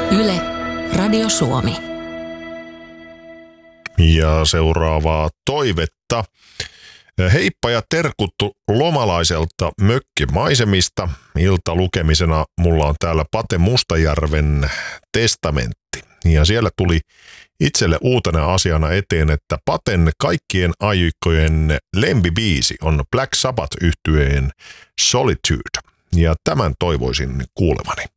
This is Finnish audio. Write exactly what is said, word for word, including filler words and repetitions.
Yle, Radio Suomi. Ja seuraavaa toivetta. Heippa ja terkuttu lomalaiselta mökkimaisemista. Iltalukemisena mulla on täällä Pate Mustajärven testamentti. Ja siellä tuli itselle uutena asiana eteen, että Paten kaikkien aikojen lempibiisi on Black Sabbath -yhtyeen Solitude. Ja tämän toivoisin kuulevani.